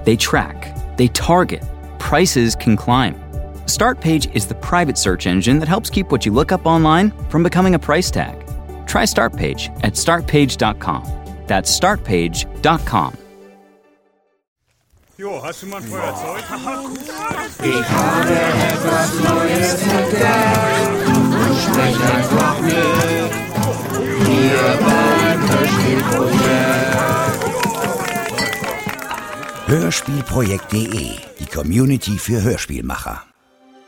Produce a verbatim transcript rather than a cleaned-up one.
They track, they target, prices can climb. Startpage is the private search engine that helps keep what you look up online from becoming a price tag. Try Startpage at start page dot com. That's start page dot com. Jo, hast du mal ein Feuerzeug? Ich habe etwas Neues entdeckt und sprich einfach mit. Hier beim Hörspielprojekt. Hörspielprojekt punkt de, die Community für Hörspielmacher.